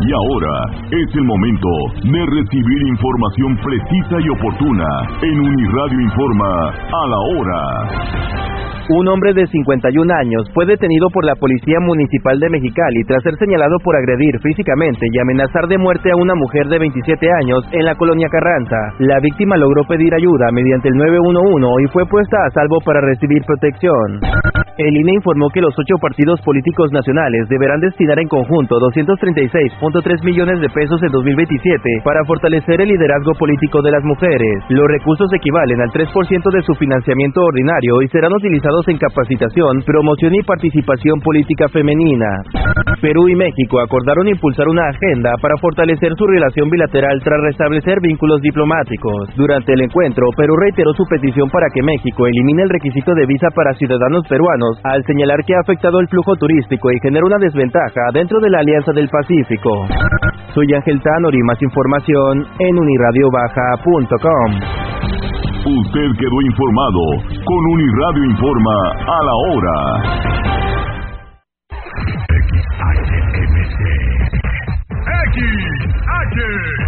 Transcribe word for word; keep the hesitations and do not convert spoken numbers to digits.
Y ahora es el momento de recibir información precisa y oportuna en Uniradio Informa a la hora. Un hombre de cincuenta y un años fue detenido por la Policía Municipal de Mexicali tras ser señalado por agredir físicamente y amenazar de muerte a una mujer de veintisiete años en la colonia Carranza. La víctima logró pedir ayuda mediante el nueve uno uno y fue puesta a salvo para recibir protección. El I N E informó que los ocho partidos políticos nacionales deberán destinar en conjunto doscientos treinta y seis punto tres millones de pesos en dos mil veintisiete para fortalecer el liderazgo político de las mujeres. Los recursos equivalen al tres por ciento de su financiamiento ordinario y serán utilizados en capacitación, promoción y participación política femenina. Perú y México acordaron impulsar una agenda para fortalecer su relación bilateral tras restablecer vínculos diplomáticos. Durante el encuentro, Perú reiteró su petición para que México elimine el requisito de visa para ciudadanos peruanos, al señalar que ha afectado el flujo turístico y genera una desventaja dentro de la Alianza del Pacífico. Soy Ángel Tanori, más información en uniradio baja punto com. Usted quedó informado con Uniradio Informa a la hora. X H M C X H